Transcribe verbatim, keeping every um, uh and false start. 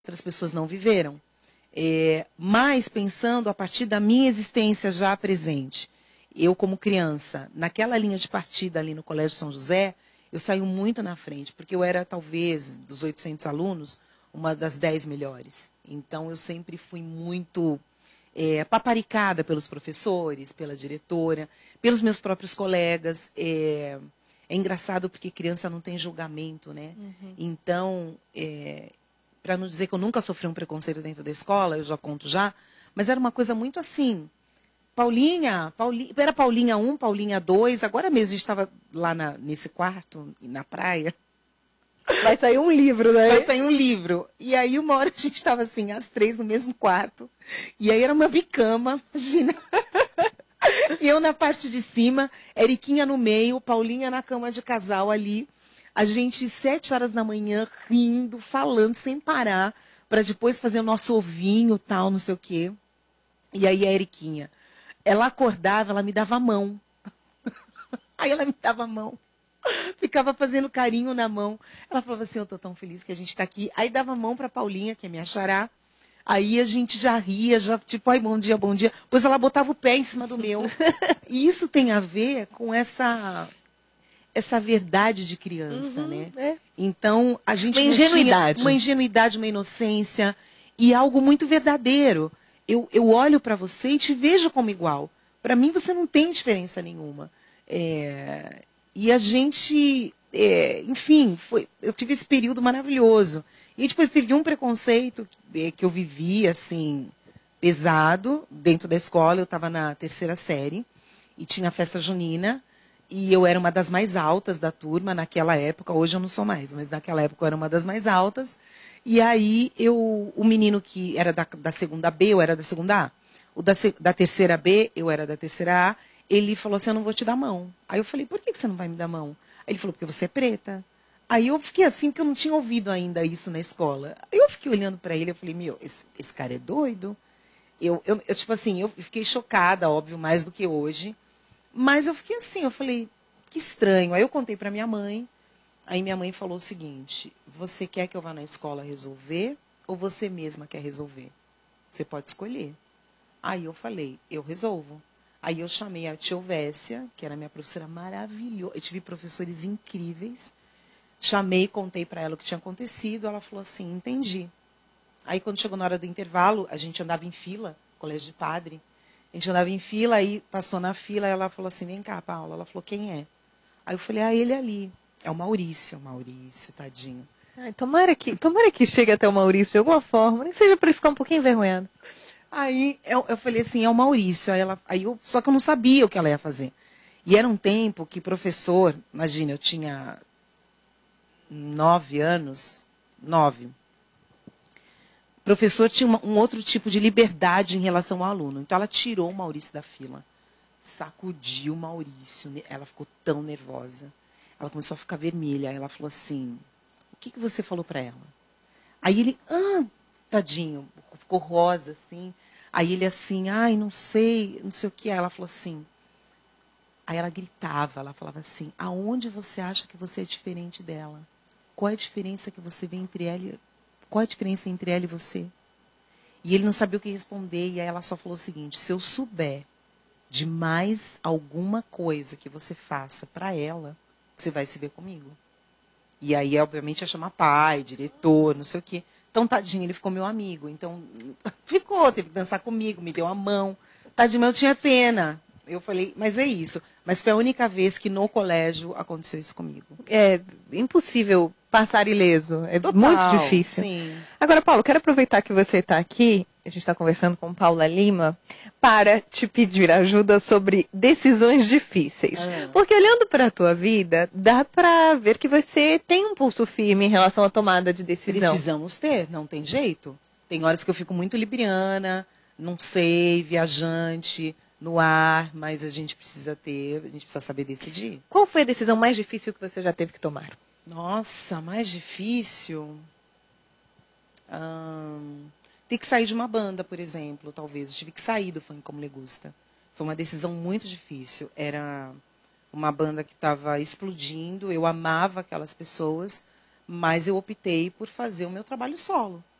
outras pessoas não viveram. É, mas pensando a partir da minha existência já presente, eu como criança, naquela linha de partida ali no Colégio São José, eu saí muito na frente, porque eu era talvez, dos oitocentos alunos, uma das dez melhores. Então eu sempre fui muito é, paparicada pelos professores, pela diretora, pelos meus próprios colegas. É, é engraçado porque criança não tem julgamento, né? Uhum. Então, é, para não dizer que eu nunca sofri um preconceito dentro da escola, eu já conto já, mas era uma coisa muito assim. Paulinha, Paulinha era Paulinha um, Paulinha dois, agora mesmo a gente estava lá na, nesse quarto, na praia. Vai sair um livro, né? Vai sair um livro. E aí uma hora a gente estava assim, as três no mesmo quarto, e aí era uma bicama, imagina. E eu na parte de cima, Eriquinha no meio, Paulinha na cama de casal ali. A gente, sete horas da manhã, rindo, falando sem parar, para depois fazer o nosso ovinho, tal, não sei o quê. E aí a Eriquinha, ela acordava, ela me dava a mão. Aí ela me dava a mão. Ficava fazendo carinho na mão. Ela falava assim, eu tô tão feliz que a gente está aqui. Aí dava a mão para Paulinha, que é minha xará. Aí a gente já ria, já tipo, ai, bom dia, bom dia. Pois ela botava o pé em cima do meu. E isso tem a ver com essa... essa verdade de criança, uhum, né? É. Então, a gente uma ingenuidade. Uma ingenuidade, uma inocência e algo muito verdadeiro. Eu, eu olho para você e te vejo como igual. Para mim, você não tem diferença nenhuma. É, e a gente, é, enfim, foi, eu tive esse período maravilhoso. E depois teve um preconceito que, que eu vivi, assim, pesado, dentro da escola. Eu estava na terceira série e tinha a festa junina. E eu era uma das mais altas da turma naquela época. Hoje eu não sou mais, mas naquela época eu era uma das mais altas. E aí eu, o menino que era da, da segunda B, eu era da segunda A. O da, da terceira B, eu era da terceira A. Ele falou assim, eu não vou te dar mão. Aí eu falei, por que você não vai me dar mão? Aí ele falou, porque você é preta. Aí eu fiquei assim, porque eu não tinha ouvido ainda isso na escola. Aí eu fiquei olhando para ele, eu falei, meu, esse, esse cara é doido? Eu, eu, eu, tipo assim, eu fiquei chocada, óbvio, mais do que hoje. Mas eu fiquei assim, eu falei, que estranho. Aí eu contei para minha mãe, aí minha mãe falou o seguinte, você quer que eu vá na escola resolver ou você mesma quer resolver? Você pode escolher. Aí eu falei, eu resolvo. Aí eu chamei a tia Ovécia, que era minha professora maravilhosa, eu tive professores incríveis, chamei, contei para ela o que tinha acontecido, ela falou assim, entendi. Aí quando chegou na hora do intervalo, a gente andava em fila, colégio de padre, a gente andava em fila, aí passou na fila, ela falou assim, vem cá, Paula. Ela falou, quem é? Aí eu falei, ah, ele ali. É o Maurício, o Maurício, tadinho. Ai, tomara, que, tomara que chegue até o Maurício de alguma forma, nem seja para ele ficar um pouquinho envergonhado. Aí eu, eu falei assim, é o Maurício. Aí ela, aí eu, só que eu não sabia o que ela ia fazer. E era um tempo que professor, imagina, eu tinha nove anos, nove. O professor tinha uma, um outro tipo de liberdade em relação ao aluno. Então, ela tirou o Maurício da fila. Sacudiu o Maurício. Ela ficou tão nervosa. Ela começou a ficar vermelha. Aí ela falou assim, o que, que você falou para ela? Aí ele, ah, tadinho, ficou rosa, assim. Aí ele assim, ai, não sei, não sei o que. Aí ela falou assim, aí ela gritava, ela falava assim, aonde você acha que você é diferente dela? Qual é a diferença que você vê entre ela e... Qual a diferença entre ela e você? E ele não sabia o que responder. E aí ela só falou o seguinte, se eu souber de mais alguma coisa que você faça para ela, você vai se ver comigo. E aí, obviamente, ia chamar pai, diretor, não sei o quê. Então, tadinho, ele ficou meu amigo. Então, ficou, teve que dançar comigo, me deu a mão. Tadinho, eu tinha pena. Eu falei, mas é isso. Mas foi a única vez que no colégio aconteceu isso comigo. É impossível passar ileso. É Total, muito difícil. Sim. Agora, Paulo, quero aproveitar que você está aqui, a gente está conversando com Paula Lima, para te pedir ajuda sobre decisões difíceis. É. Porque olhando para a tua vida, dá para ver que você tem um pulso firme em relação à tomada de decisão. Precisamos ter, não tem jeito. Tem horas que eu fico muito libriana, não sei, viajante, no ar, mas a gente precisa ter, a gente precisa saber decidir. Qual foi a decisão mais difícil que você já teve que tomar? Nossa, mais difícil? Hum, ter que sair de uma banda, por exemplo, talvez. Eu tive que sair do Funk Como Legusta. Foi uma decisão muito difícil. Era uma banda que estava explodindo, eu amava aquelas pessoas, mas eu optei por fazer o meu trabalho solo.